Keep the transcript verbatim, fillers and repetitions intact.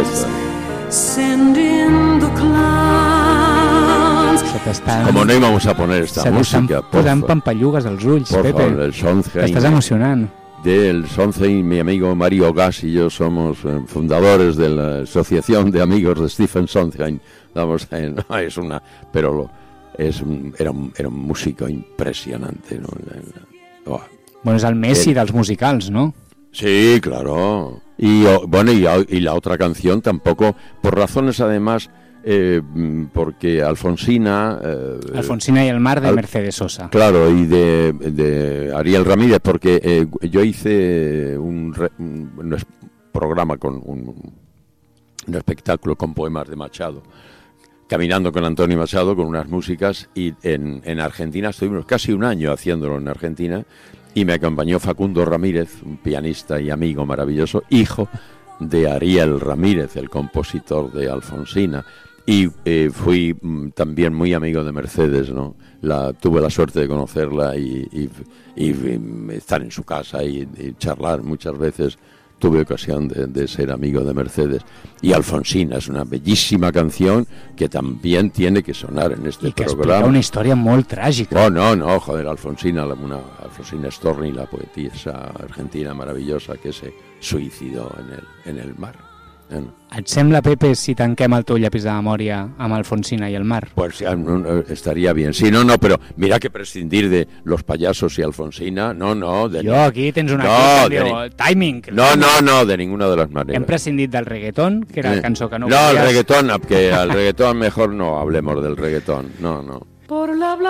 belleza. Como no íbamos a poner esta música, por favor. Pampallugues als ulls, por Pepe. favor, el Sondheim. Estás emocionant. Del Sondheim, mi amigo Mario Gas y yo somos eh, fundadores de la Asociación de Amigos de Stephen Sondheim. Vamos, eh, no es una, pero lo, es un, era, un, era un músico impresionante, ¿no? Oh. Bueno, es el Messi el, dels musicals, ¿no? Sí, claro. Y bueno, y, y la otra canción tampoco, por razones además, eh, porque Alfonsina... Eh, Alfonsina y el mar de al, Mercedes Sosa. Claro, y de, de Ariel Ramírez, porque eh, yo hice un, un, un programa con un, un espectáculo con poemas de Machado, caminando con Antonio Machado, con unas músicas, y en, en Argentina estuvimos casi un año haciéndolo en Argentina, y me acompañó Facundo Ramírez, un pianista y amigo maravilloso, hijo de Ariel Ramírez, el compositor de Alfonsina, y eh, fui mm, también muy amigo de Mercedes, ¿no? La, tuve la suerte de conocerla y, y, y, y estar en su casa y, y charlar muchas veces. Tuve ocasión de, de ser amigo de Mercedes. Y Alfonsina es una bellísima canción que también tiene que sonar en este y que programa. Explica una historia muy trágica. Oh, no, no, joder, Alfonsina, una, Alfonsina Storni, la poetisa argentina maravillosa que se suicidó en el, en el mar. ¿Eh? Et sembla, Pepe, si tanquem el teu llapis de memòria amb Alfonsina y el mar? Pues ya, no, estaría bien. Sí, no, no, pero mira que prescindir de los payasos y Alfonsina, no, no. De Yo aquí tens una no, cosa que de diu, ni... timing. No, no, no, de ninguna de las maneras. Hem prescindit del reggaetón, que era eh. la cançó que no No, volies. el reggaetón, que al reggaetón mejor no hablemos del reggaetón, no, no. Por la